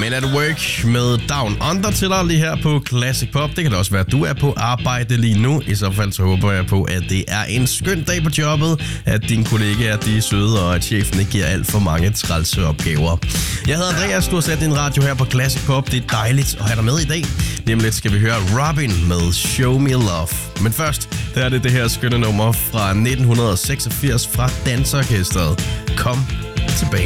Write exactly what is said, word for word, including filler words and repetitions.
Men at work med Down Under til dig lige her på Classic Pop. Det kan da også være, at du er på arbejde lige nu. I så fald så håber jeg på, at det er en skøn dag på jobbet, at dine kollegaer de er søde, og at chefen ikke giver alt for mange trælse opgaver. Jeg hedder Andreas, du har sat din radio her på Classic Pop. Det er dejligt at have dig med i dag. Lige om lidt skal vi høre Robin med Show Me Love. Men først, der er det det her skønne nummer fra nitten seksogfirs fra Dansorkestret. Kom tilbage.